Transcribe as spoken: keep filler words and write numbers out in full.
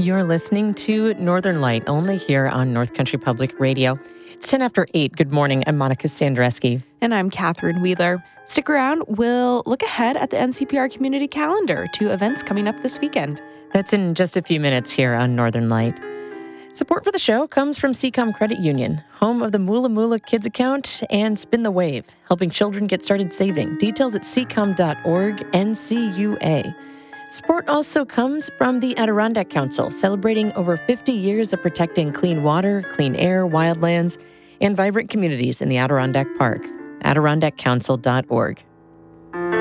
You're listening to Northern Light, only here on North Country Public Radio. It's ten after eight. Good morning. I'm Monica Sandreski. And I'm Catherine Wheeler. Stick around. We'll look ahead at the N C P R community calendar to events coming up this weekend. That's in just a few minutes here on Northern Light. Support for the show comes from Seacom Credit Union, home of the Moola Moola Kids account and Spin the Wave, helping children get started saving. Details at seacom dot org, N C U A. Support also comes from the Adirondack Council, celebrating over fifty years of protecting clean water, clean air, wildlands, and vibrant communities in the Adirondack Park. adirondack council dot org.